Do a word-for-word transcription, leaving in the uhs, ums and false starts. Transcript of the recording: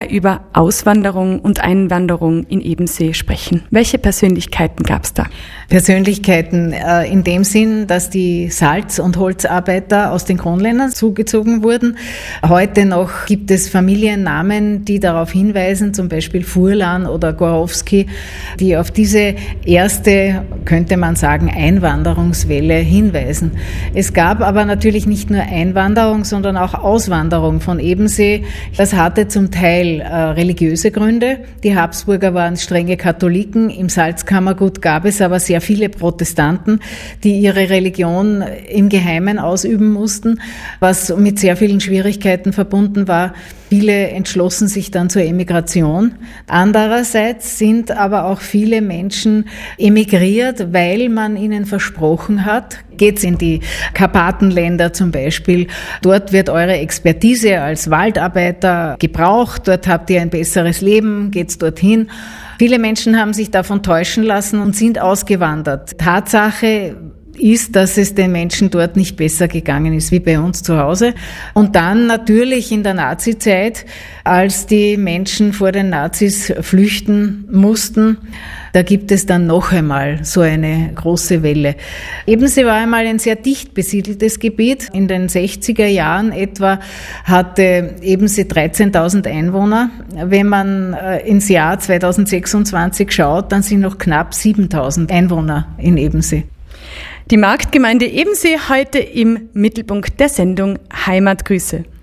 mehr über Auswanderung und Einwanderung in Ebensee sprechen. Welche Persönlichkeiten gab es da? Persönlichkeiten äh, in dem Sinn, dass die Salz- und Holzarbeiter aus den Kronländern zugezogen wurden. Heute noch gibt es Familiennamen, die darauf hinweisen, zum Beispiel Furlan oder Gorowski, die auf diese erste, könnte man sagen, Einwanderungswelle hinweisen. Es gab aber natürlich nicht nur Einwanderung, sondern auch Auswanderung von Ebensee. Das hatte zum Teil äh, religiöse Gründe. Die Habsburger waren strenge Katholiken. Im Salzkammergut gab es aber sehr viele Protestanten, die ihre Religion im Geheimen ausüben mussten, was mit sehr vielen Schwierigkeiten verbunden war. Viele entschlossen sich dann zur Emigration. Andererseits sind aber auch viele Menschen emigriert, weil man ihnen versprochen hat, geht's in die Karpatenländer zum Beispiel. Dort wird eure Expertise als Waldarbeiter gebraucht. Dort habt ihr ein besseres Leben. Geht's dorthin. Viele Menschen haben sich davon täuschen lassen und sind ausgewandert. Tatsache ist, dass es den Menschen dort nicht besser gegangen ist wie bei uns zu Hause. Und dann natürlich in der Nazizeit, als die Menschen vor den Nazis flüchten mussten, da gibt es dann noch einmal so eine große Welle. Ebensee war einmal ein sehr dicht besiedeltes Gebiet. In den sechziger Jahren etwa hatte Ebensee dreizehntausend Einwohner. Wenn man ins Jahr zweitausendsechsundzwanzig schaut, dann sind noch knapp siebentausend Einwohner in Ebensee. Die Marktgemeinde Ebensee heute im Mittelpunkt der Sendung Heimatgrüße.